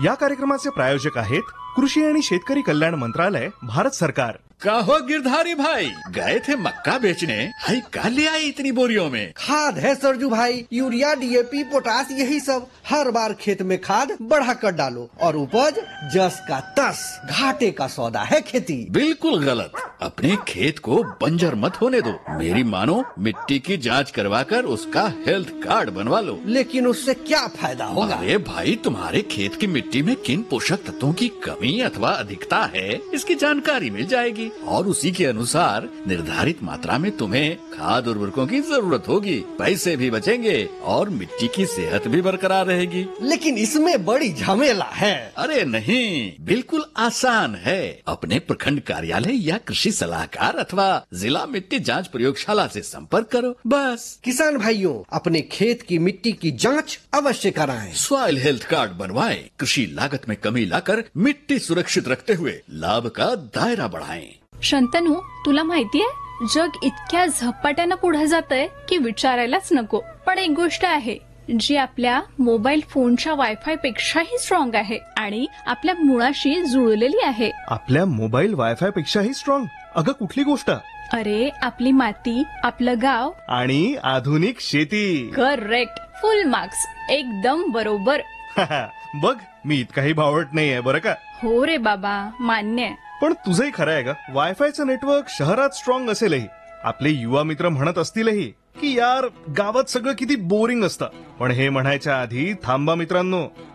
या कार्यक्रमाचे प्रायोजक आहेत कृषी आणि शेतकरी कल्याण मंत्रालय, भारत सरकार। कहो गिरधारी भाई, गए थे मक्का बेचने, हाई का ले आए इतनी बोरियों में? खाद है सरजू भाई, यूरिया, डीएपी, पोटास, यही सब। हर बार खेत में खाद बढ़ा कर डालो और उपज जस का तस। घाटे का सौदा है खेती। बिल्कुल गलत। अपने खेत को बंजर मत होने दो। मेरी मानो, मिट्टी की जांच करवाकर उसका हेल्थ कार्ड बनवा लो। लेकिन उससे क्या फायदा होगा? अरे भाई, तुम्हारे खेत की मिट्टी में किन पोषक तत्वों की कमी अथवा अधिकता है, इसकी जानकारी मिल जाएगी और उसी के अनुसार निर्धारित मात्रा में तुम्हें खाद उर्वरकों की जरूरत होगी। पैसे भी बचेंगे और मिट्टी की सेहत भी बरकरार रहेगी। लेकिन इसमें बड़ी झमेला है। अरे नहीं, बिल्कुल आसान है। अपने प्रखंड कार्यालय या कृषि सलाहकार अथवा जिला मिट्टी जांच प्रयोगशाला से संपर्क करो, बस। किसान भाइयों, अपने खेत की मिट्टी की जांच अवश्य कराएं। सॉइल हेल्थ कार्ड बनवाएं। कृषि लागत में कमी लाकर मिट्टी सुरक्षित रखते हुए लाभ का दायरा बढ़ाएं। शंतनू, तुला माहितीये, जग इतक्या झपाट्यानं पुढे जातंय की विचारायलाच नको। पण एक गोष्ट आहे जी आपल्या मोबाईल फोनच्या वायफाय पेक्षाही स्ट्रॉंग आहे आणि आपल्या मुळाशी जुळलेली आहे। आपल्या मोबाईल वायफाय पेक्षाही स्ट्रॉंग? अगं, कुठली गोष्ट? अरे, आपली माती, आपलं गाव आणि आधुनिक शेती। करेक्ट, फुल मार्क्स, एकदम बरोबर। बघ, मी इतकाही भावट नाहीये बरं का? हो रे बाबा, मान्य। पण तुझंही खरं आहे का? वायफायचं नेटवर्क शहरात स्ट्रॉंग असेलही, आपले युवा मित्र म्हणत असतीलही की यार, गावात सगळं किती बोरिंग असतं। पण हे म्हणायच्या आधी थांबा मित्रांनो,